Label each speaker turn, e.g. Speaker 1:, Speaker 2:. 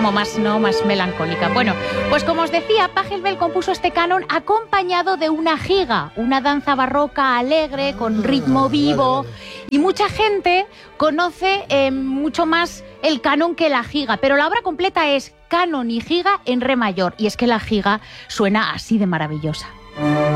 Speaker 1: como más, ¿no?, más melancólica. Bueno, pues como os decía, Pachelbel compuso este canon acompañado de una giga, una danza barroca alegre, con ritmo vivo, vale. Y mucha gente conoce mucho más el canon que la giga, pero la obra completa es canon y giga en re mayor, y es que la giga suena así de maravillosa.